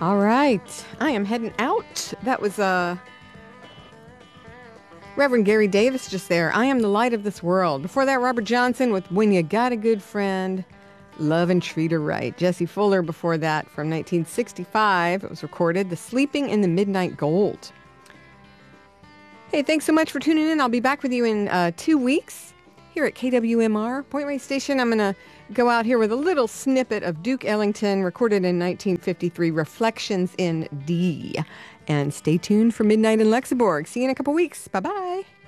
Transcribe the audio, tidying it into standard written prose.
All right. I am heading out. That was Reverend Gary Davis just there. I am the light of this world. Before that, Robert Johnson with When You Got a Good Friend, Love and Treat Her Right. Jesse Fuller before that from 1965. It was recorded, The Sleeping in the Midnight Gold. Hey, thanks so much for tuning in. I'll be back with you in 2 weeks here at KWMR, Point Reyes Station. I'm going to go out here with a little snippet of Duke Ellington, recorded in 1953, Reflections in D. And stay tuned for Midnight in Luxembourg. See you in a couple weeks. Bye-bye.